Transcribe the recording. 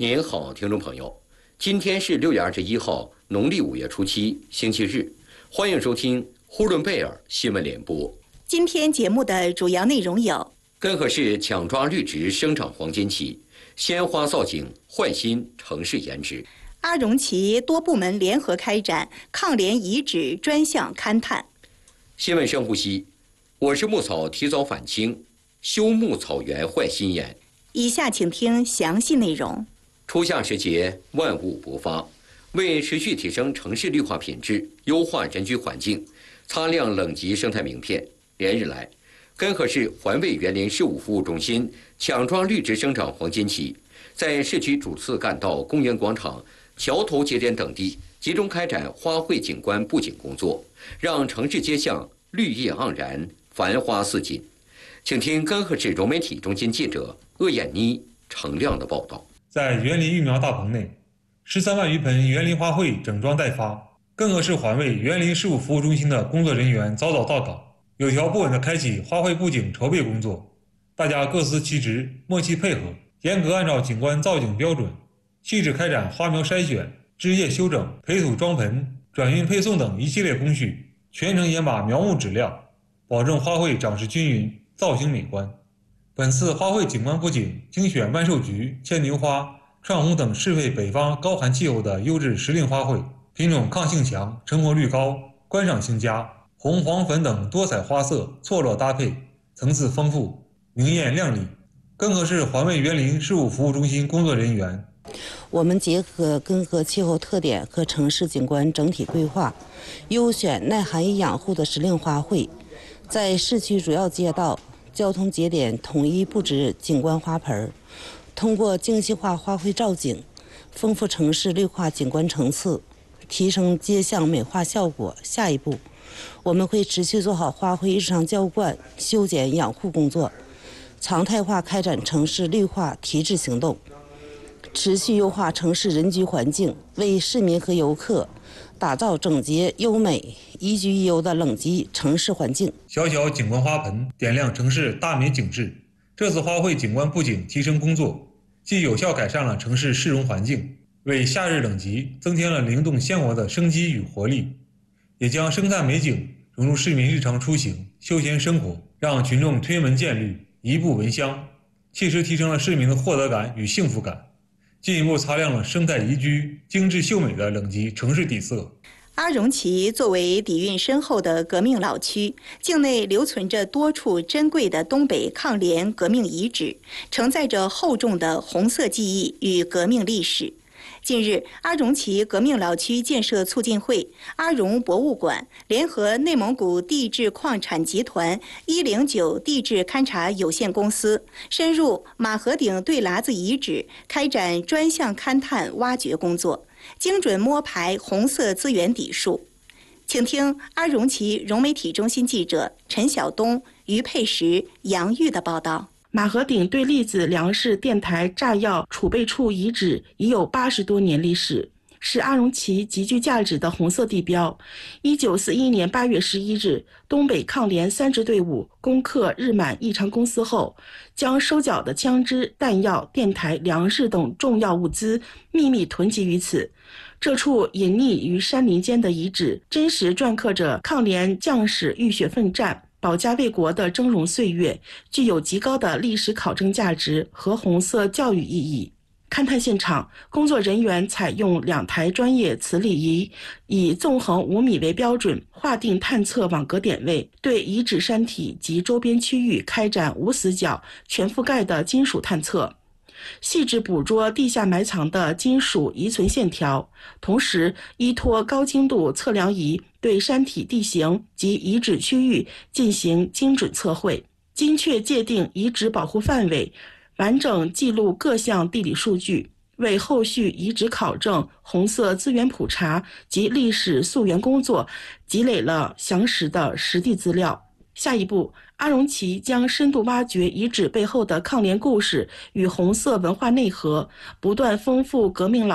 您好，听众朋友，今天是6月21号，农历5月初7，星期日，欢迎收听呼伦贝尔新闻联播。 今天节目的主要内容有： 根河市抢抓绿植生长黄金期，鲜花造景焕新城市颜值。 阿荣旗多部门联合开展抗联遗址专项勘探。 新闻深呼吸，我是牧草提早返青，修牧草原焕新颜。 以下请听详细内容。 初夏时节，万物勃发，为持续提升城市绿化品质，优化人居环境，擦亮冷极生态名片，连日来，根河市环卫园林事务服务中心抢抓绿植生长黄金期，在市区主次干道、公园广场、桥头节点等地集中开展花卉景观布景工作，让城市街巷绿叶盎然，繁花似锦。请听根河市融媒体中心记者鄂艳妮、程亮的报道。 在园林育苗大棚内，13万余盆园林花卉整装待发。根河市环卫园林事务服务中心的工作人员早早到岗，有条不紊地开启花卉布景筹备工作。大家各司其职，默契配合，严格按照景观造景标准，细致开展花苗筛选、枝叶修整、培土装盆、转运配送等一系列工序，全程严把苗木质量，保证花卉长势均匀、造型美观。本次花卉景观布景精选万寿菊、牵牛花、串红等适配北方高寒气候的优质时令花卉，品种抗性强，成活率高，观赏性佳，红、黄、粉等多彩花色错落搭配，层次丰富，明艳亮丽。根河市环卫园林事务服务中心工作人员， 我们结合根河气候特点和城市景观整体规划，优选耐寒易养护的时令花卉，在市区主要街道、交通节点统一布置景观花盆，通过精细化花卉造景，丰富城市绿化景观层次，提升街巷美化效果。下一步，我们会持续做好花卉日常浇灌、修剪养护工作，常态化开展城市绿化提质行动，持续优化城市人居环境，为市民和游客打造整洁优美、宜居宜游的冷极城市环境。 小小景观花盆点亮城市大美景致。这次花卉景观布景提升工作，既有效改善了城市市容环境，为夏日冷极增添了灵动鲜活的生机与活力，也将生态美景融入市民日常出行、休闲生活，让群众推门见绿、移步闻香，切实提升了市民的获得感与幸福感，进一步擦亮了生态宜居、精致秀美的冷极城市底色。 阿荣旗作为底蕴深厚的革命老区，境内留存着多处珍贵的东北抗联革命遗址，承载着厚重的红色记忆与革命历史。近日，阿荣旗革命老区建设促进会、阿荣博物馆联合内蒙古地质矿产集团109地质勘察有限公司，深入马河顶对喇子遗址，开展专项勘探挖掘工作，精准摸排红色资源底数。请听阿荣旗融媒体中心记者陈晓东、于佩石、杨玉的报道。 马河顶对栗子粮食电台炸药储备处遗址已有80多年历史，是阿荣旗极具价值的红色地标。1941年8月11日，东北抗联3支队伍攻克日满义昌公司后，将收缴的枪支、弹药、电台、粮食等重要物资秘密囤积于此。这处隐匿于山林间的遗址，真实篆刻着抗联将士浴血奋战、保家卫国的峥嵘岁月，具有极高的历史考证价值和红色教育意义。勘探现场，工作人员采用2台专业磁力仪，以纵横5米为标准，划定探测网格点位，对遗址山体及周边区域开展无死角、全覆盖的金属探测，细致捕捉地下埋藏的金属遗存线条，同时依托高精度测量仪对山体地形及遗址区域进行精准测绘，精确界定遗址保护范围，完整记录各项地理数据，为后续遗址考证、红色资源普查及历史溯源工作积累了详实的实地资料。下一步，阿荣旗将深度挖掘遗址背后的抗联故事与红色文化内核，不断丰富革命老